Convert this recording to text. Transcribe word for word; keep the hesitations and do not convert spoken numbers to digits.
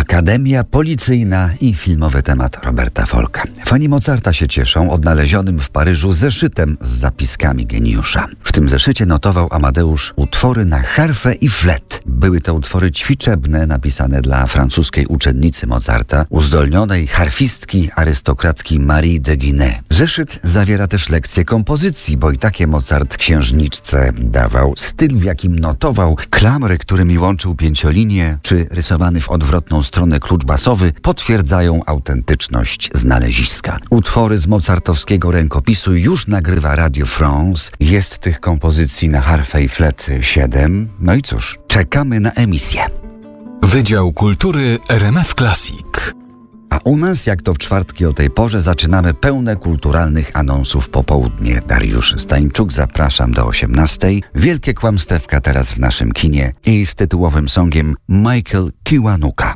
Akademia Policyjna i filmowy temat Roberta Folka. Fani Mozarta się cieszą odnalezionym w Paryżu zeszytem z zapiskami geniusza. W tym zeszycie notował Amadeusz utwory na harfę i flet. Były to utwory ćwiczebne napisane dla francuskiej uczennicy Mozarta, uzdolnionej harfistki arystokrackiej Marie de Guinée. Zeszyt zawiera też lekcje kompozycji, bo i takie Mozart księżniczce dawał, styl w jakim notował, klamry, którymi łączył pięciolinię, czy rysowany w odwrotną stronę klucz basowy potwierdzają autentyczność znaleziska. Utwory z mozartowskiego rękopisu już nagrywa Radio France. Jest tych kompozycji na harfę i flet siedem. No i cóż, czekamy na emisję. Wydział Kultury R M F Classic. A u nas, jak to w czwartki o tej porze, zaczynamy pełne kulturalnych anonsów popołudnie. Dariusz Stańczuk, zapraszam do osiemnastej. Wielkie kłamstewka teraz w naszym kinie i z tytułowym songiem Michael Kiwanuka.